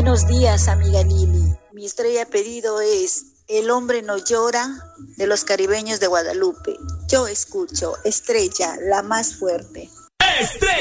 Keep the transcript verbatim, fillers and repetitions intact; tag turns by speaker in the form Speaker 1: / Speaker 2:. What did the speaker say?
Speaker 1: Buenos días, amiga Lili. Mi estrella pedido es El hombre no llora, de los caribeños de Guadalupe. Yo escucho Estrella, la más fuerte.
Speaker 2: Estrella.